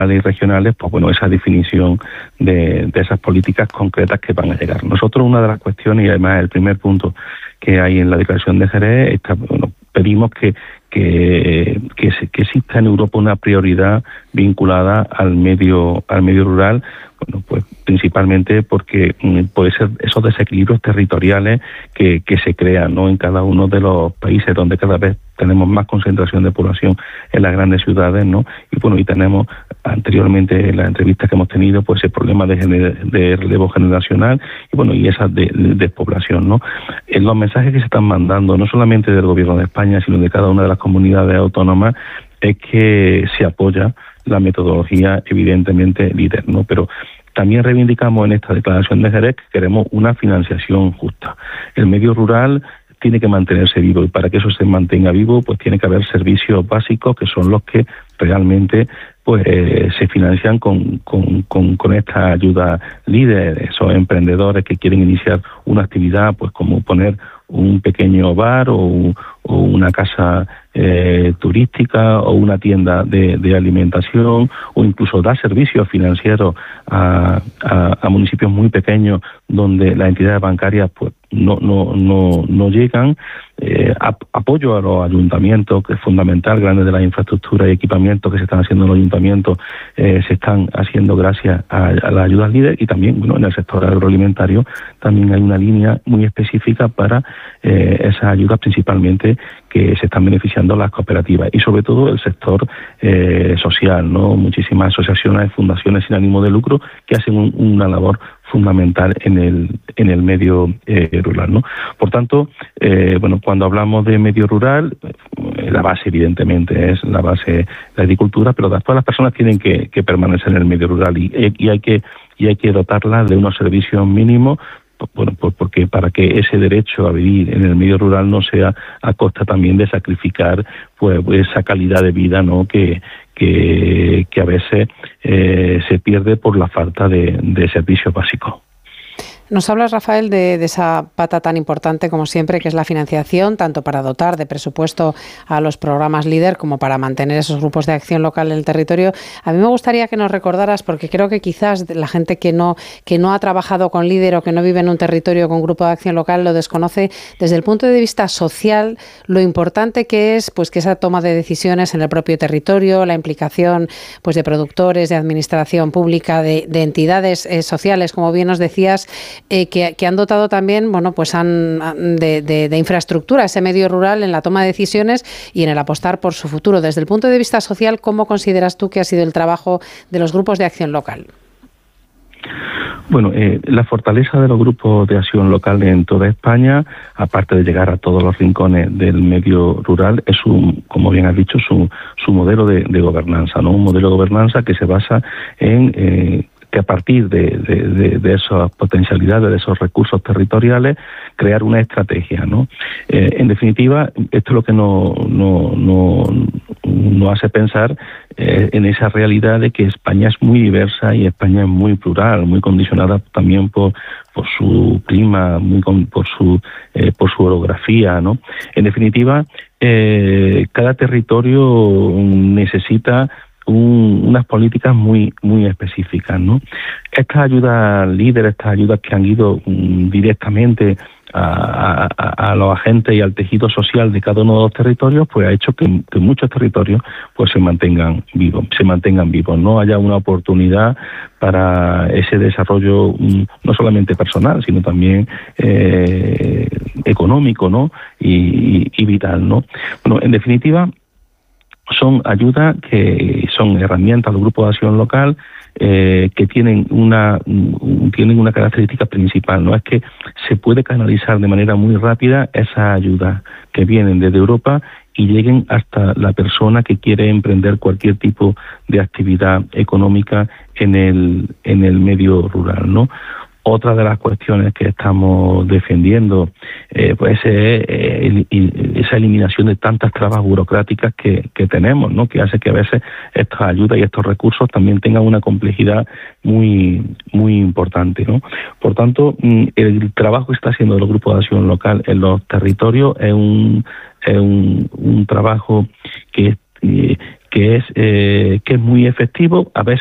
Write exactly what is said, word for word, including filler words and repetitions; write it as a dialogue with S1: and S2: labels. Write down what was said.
S1: y regionales, pues bueno, esa definición de, de esas políticas concretas que van a llegar. Nosotros, una de las cuestiones, y además el primer punto que hay en la Declaración de Jerez, está, bueno, pedimos que que, que, se, que exista en Europa una prioridad vinculada al medio al medio rural, bueno, pues principalmente porque mm, puede ser esos desequilibrios territoriales que, que se crean, ¿no?, en cada uno de los países, donde cada vez tenemos más concentración de población en las grandes ciudades, ¿no? Y bueno, y tenemos anteriormente en las entrevistas que hemos tenido, pues el problema de, gener, de relevo generacional y bueno, y esa de, de despoblación, ¿no? En los mensajes que se están mandando, no solamente del Gobierno de España, sino de cada una de las comunidades autónomas, es que se apoya la metodología evidentemente líder, ¿no? Pero también reivindicamos en esta declaración de Jerez que queremos una financiación justa. El medio rural tiene que mantenerse vivo, y para que eso se mantenga vivo, pues tiene que haber servicios básicos que son los que realmente pues eh, se financian con, con, con, con esta ayuda líder, esos emprendedores que quieren iniciar una actividad, pues como poner un pequeño bar o, o una casa eh, turística o una tienda de, de alimentación, o incluso dar servicios financieros a, a, a municipios muy pequeños donde las entidades bancarias pues no no no, no llegan. Eh, ap- apoyo a los ayuntamientos, que es fundamental, grandes de las infraestructuras y equipamientos que se están haciendo en los ayuntamientos eh, se están haciendo gracias a, a las ayudas líder, y también bueno, en el sector agroalimentario también hay una línea muy específica para eh, esas ayudas, principalmente que se están beneficiando las cooperativas y sobre todo el sector eh, social, ¿no? Muchísimas asociaciones, fundaciones sin ánimo de lucro que hacen un, una labor fundamental en el en el medio eh, rural, ¿no? Por tanto, eh, bueno, cuando hablamos de medio rural, eh, la base evidentemente es la base la agricultura, pero después las personas tienen que, que permanecer en el medio rural y, y hay que y hay que dotarlas de unos servicios mínimos. Bueno, pues porque para que ese derecho a vivir en el medio rural no sea a costa también de sacrificar pues esa calidad de vida, ¿no?, que que, que a veces eh, se pierde por la falta de, de servicios básicos.
S2: Nos hablas, Rafael, de, de esa pata tan importante como siempre, que es la financiación, tanto para dotar de presupuesto a los programas líder como para mantener esos grupos de acción local en el territorio. A mí me gustaría que nos recordaras, porque creo que quizás la gente que no que no ha trabajado con líder o que no vive en un territorio con grupo de acción local lo desconoce desde el punto de vista social, lo importante que es pues que esa toma de decisiones en el propio territorio, la implicación pues de productores, de administración pública, de, de entidades eh, sociales, como bien nos decías, Eh, que, que han dotado también, bueno, pues han de, de, de infraestructura ese medio rural en la toma de decisiones y en el apostar por su futuro. Desde el punto de vista social, ¿cómo consideras tú que ha sido el trabajo de los grupos de acción local?
S1: Bueno, eh, la fortaleza de los grupos de acción local en toda España, aparte de llegar a todos los rincones del medio rural, es un, como bien has dicho, su, su modelo de, de gobernanza, ¿no? Un modelo de gobernanza que se basa en eh, que a partir de, de, de, de esas potencialidades, de esos recursos territoriales, crear una estrategia, ¿no? Eh, en definitiva, esto es lo que nos no, no, no hace pensar eh, en esa realidad de que España es muy diversa y España es muy plural, muy condicionada también por por su clima, muy con, por su eh, por su orografía, ¿no? En definitiva, eh, cada territorio necesita Un, unas políticas muy muy específicas, ¿no? Estas ayudas líderes, estas ayudas que han ido um, directamente a, a, a los agentes y al tejido social de cada uno de los territorios, pues ha hecho que, que muchos territorios pues se mantengan vivos, se mantengan vivos, no haya una oportunidad para ese desarrollo um, no solamente personal, sino también eh, económico, ¿no? Y, y, y vital, ¿no? Bueno, en definitiva, son ayudas que son herramientas del grupo de acción local eh, que tienen una tienen una característica principal, no es que se puede canalizar de manera muy rápida esas ayudas que vienen desde Europa y lleguen hasta la persona que quiere emprender cualquier tipo de actividad económica en el en el medio rural, ¿no? Otra de las cuestiones que estamos defendiendo eh, pues es eh, el, el, esa eliminación de tantas trabas burocráticas que, que tenemos, ¿no? Que hace que a veces estas ayudas y estos recursos también tengan una complejidad muy muy importante, ¿no? Por tanto, el trabajo que está haciendo el grupo de acción local en los territorios es un es un, un trabajo que eh, que es eh, que es muy efectivo, a veces